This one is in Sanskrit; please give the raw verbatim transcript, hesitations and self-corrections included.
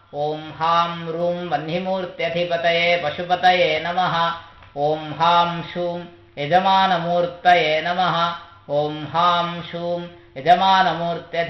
ॐ हां रूं वह्निमूर्त्यधिपतये पशुपतये नमः ॐ हां शूं यजमानमूर्तये नमः ॐ हां शूं यजमानमूर्त्यधिपतये